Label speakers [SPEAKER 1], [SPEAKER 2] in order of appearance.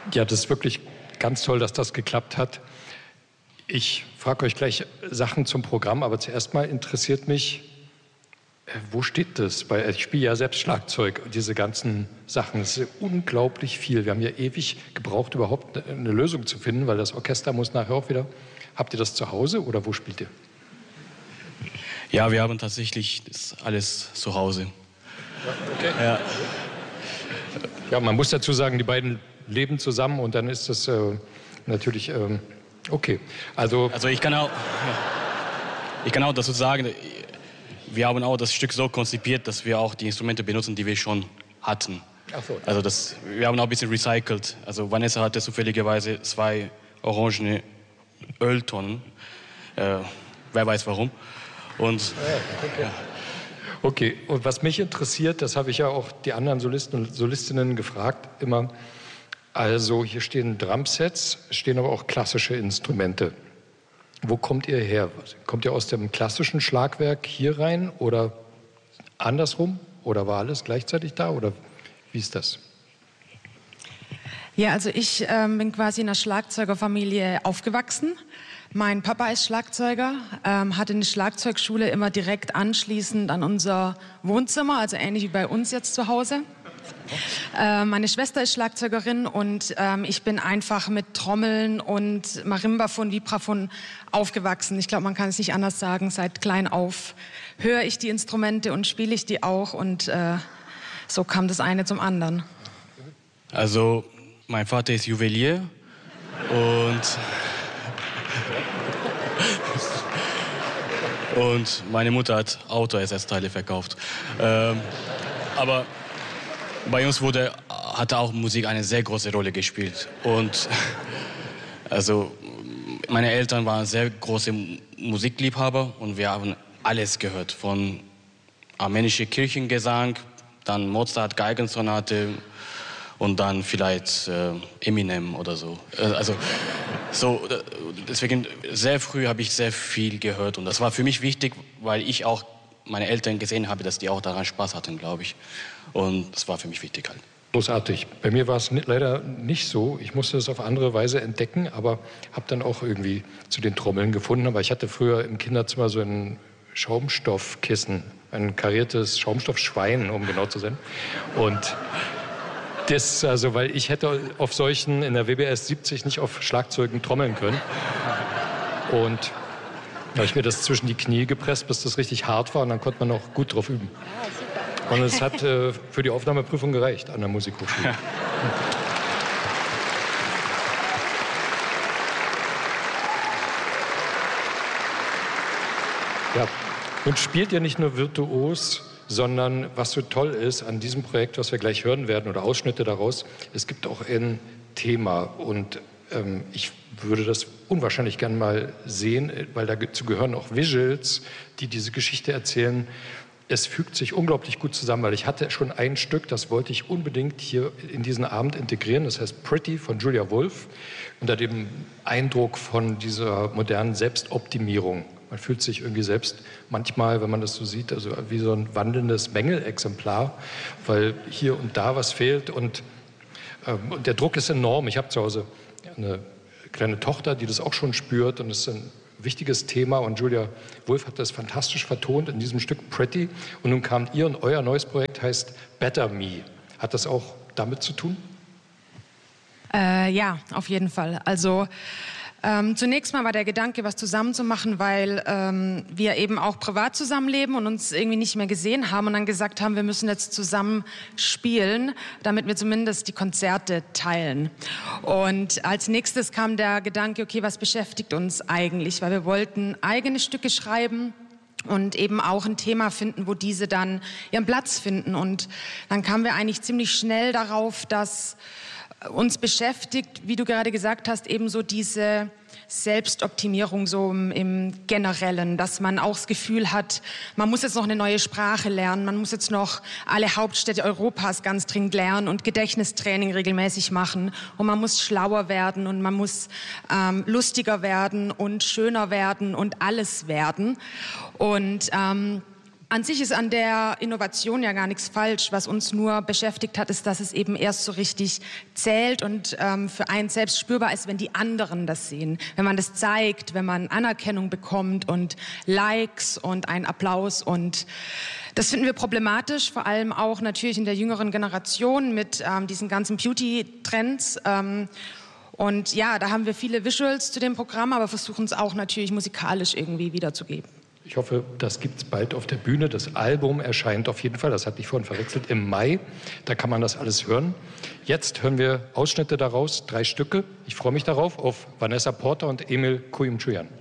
[SPEAKER 1] Ja, das ist wirklich ganz toll, dass das geklappt hat. Ich frage euch gleich Sachen zum Programm, aber zuerst mal interessiert mich, wo steht das? Weil ich spiele ja selbst Schlagzeug und diese ganzen Sachen, das ist unglaublich viel. Wir haben ja ewig gebraucht, überhaupt eine Lösung zu finden, weil das Orchester muss nachher auch wieder. Habt ihr das zu Hause oder wo spielt ihr?
[SPEAKER 2] Ja, wir haben tatsächlich das alles zu Hause.
[SPEAKER 1] Ja, okay.
[SPEAKER 2] Ja.
[SPEAKER 1] Ja, man muss dazu sagen, die beiden leben zusammen und dann ist das natürlich okay. Also
[SPEAKER 2] ich kann auch dazu sagen, wir haben auch das Stück so konzipiert, dass wir auch die Instrumente benutzen, die wir schon hatten.
[SPEAKER 1] Ach so.
[SPEAKER 2] Also wir haben auch ein bisschen recycelt. Also Vanessa hatte zufälligerweise 2 orangene Öltonnen. Wer weiß warum. Und
[SPEAKER 1] okay. Okay, und was mich interessiert, das habe ich ja auch die anderen Solisten und Solistinnen gefragt, immer, also hier stehen Drumsets, stehen aber auch klassische Instrumente. Wo kommt ihr her? Kommt ihr aus dem klassischen Schlagwerk hier rein oder andersrum? Oder war alles gleichzeitig da? Oder wie ist das?
[SPEAKER 3] Ja, also ich bin quasi in einer Schlagzeugerfamilie aufgewachsen. Mein Papa ist Schlagzeuger, hatte eine Schlagzeugschule immer direkt anschließend an unser Wohnzimmer, also ähnlich wie bei uns jetzt zu Hause. Meine Schwester ist Schlagzeugerin und ich bin einfach mit Trommeln und Marimbaphon, Vibraphon aufgewachsen. Ich glaube, man kann es nicht anders sagen. Seit klein auf höre ich die Instrumente und spiele ich die auch und so kam das eine zum anderen.
[SPEAKER 2] Also mein Vater ist Juwelier und meine Mutter hat Autoersatzteile verkauft. Aber bei uns hatte auch Musik eine sehr große Rolle gespielt. Und also meine Eltern waren sehr große Musikliebhaber und wir haben alles gehört. Von armenischer Kirchengesang, dann Mozart, Geigensonate und dann vielleicht Eminem oder so. Deswegen sehr früh habe ich sehr viel gehört und das war für mich wichtig, weil ich auch meine Eltern gesehen habe, dass die auch daran Spaß hatten, glaube ich. Und das war für mich wichtig halt.
[SPEAKER 1] Großartig. Bei mir war es leider nicht so. Ich musste es auf andere Weise entdecken, aber habe dann auch irgendwie zu den Trommeln gefunden. Aber ich hatte früher im Kinderzimmer so ein Schaumstoffkissen, ein kariertes Schaumstoffschwein, um genau zu sein. Und das, also, weil ich hätte auf solchen in der WBS 70 nicht auf Schlagzeugen trommeln können. Und da habe ich mir das zwischen die Knie gepresst, bis das richtig hart war und dann konnte man auch gut drauf üben. Und es hat für die Aufnahmeprüfung gereicht an der Musikhochschule. Ja, und spielt ihr nicht nur virtuos, sondern was so toll ist an diesem Projekt, was wir gleich hören werden oder Ausschnitte daraus, es gibt auch ein Thema und ich würde das unwahrscheinlich gern mal sehen, weil dazu gehören auch Visuals, die diese Geschichte erzählen. Es fügt sich unglaublich gut zusammen, weil ich hatte schon ein Stück, das wollte ich unbedingt hier in diesen Abend integrieren. Das heißt Pretty von Julia Wolf unter dem Eindruck von dieser modernen Selbstoptimierung. Man fühlt sich irgendwie selbst manchmal, wenn man das so sieht, also wie so ein wandelndes Mängelexemplar, weil hier und da was fehlt und der Druck ist enorm. Ich habe zu Hause eine kleine Tochter, die das auch schon spürt und es ist ein wichtiges Thema und Julia Wolf hat das fantastisch vertont in diesem Stück Pretty und nun kam ihr und euer neues Projekt heißt Better Me. Hat das auch damit zu tun?
[SPEAKER 3] Ja, auf jeden Fall. Also zunächst mal war der Gedanke, was zusammen zu machen, weil wir eben auch privat zusammenleben und uns irgendwie nicht mehr gesehen haben und dann gesagt haben, wir müssen jetzt zusammen spielen, damit wir zumindest die Konzerte teilen. Und als nächstes kam der Gedanke, okay, was beschäftigt uns eigentlich? Weil wir wollten eigene Stücke schreiben und eben auch ein Thema finden, wo diese dann ihren Platz finden. Und dann kamen wir eigentlich ziemlich schnell darauf, dass uns beschäftigt, wie du gerade gesagt hast, eben so diese Selbstoptimierung so im Generellen, dass man auch das Gefühl hat, man muss jetzt noch eine neue Sprache lernen, man muss jetzt noch alle Hauptstädte Europas ganz dringend lernen und Gedächtnistraining regelmäßig machen und man muss schlauer werden und man muss lustiger werden und schöner werden und alles werden und An sich ist an der Innovation ja gar nichts falsch. Was uns nur beschäftigt hat, ist, dass es eben erst so richtig zählt und für einen selbst spürbar ist, wenn die anderen das sehen. Wenn man das zeigt, wenn man Anerkennung bekommt und Likes und einen Applaus. Und das finden wir problematisch, vor allem auch natürlich in der jüngeren Generation mit diesen ganzen Beauty-Trends. Und ja, da haben wir viele Visuals zu dem Programm, aber versuchen es auch natürlich musikalisch irgendwie wiederzugeben.
[SPEAKER 1] Ich hoffe, das gibt es bald auf der Bühne. Das Album erscheint auf jeden Fall, das hatte ich vorhin verwechselt, im Mai. Da kann man das alles hören. Jetzt hören wir Ausschnitte daraus, 3 Stücke. Ich freue mich darauf, auf Vanessa Porter und Emil Kuyumchuyan.